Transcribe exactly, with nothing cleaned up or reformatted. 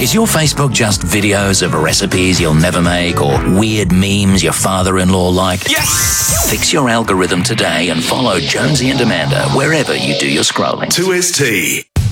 Is your Facebook just videos of recipes you'll never make or weird memes your father-in-law liked? Yes! Fix your algorithm today and follow Jonesy and Amanda wherever you do your scrolling. two S T.